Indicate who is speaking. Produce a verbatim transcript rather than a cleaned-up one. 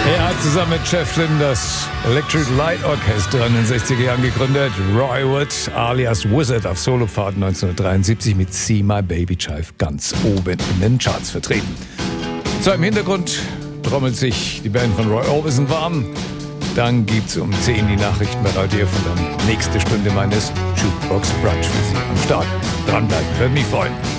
Speaker 1: Er hat zusammen mit Jeff Lynne das Electric Light Orchestra in den sechziger Jahren gegründet. Roy Wood alias Wizard auf Solopfahrt neunzehnhundertdreiundsiebzig mit See My Baby Chive ganz oben in den Charts vertreten. So, im Hintergrund trommelt sich die Band von Roy Orbison warm. Dann gibt's um zehn die Nachrichten bei Radio F und dann nächste Stunde meines Jukebox Brunch für Sie am Start. Dranbleiben, würde mich freuen.